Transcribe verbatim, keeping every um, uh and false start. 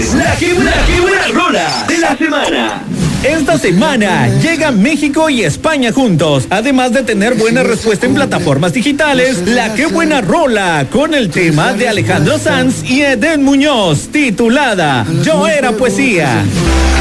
es la que buena, que buena rola de la semana. Esta semana llega México y España juntos. Además de tener buena respuesta en plataformas digitales, la que buena rola con el tema de Alejandro Sanz y Eden Muñoz, titulada Yo era poesía.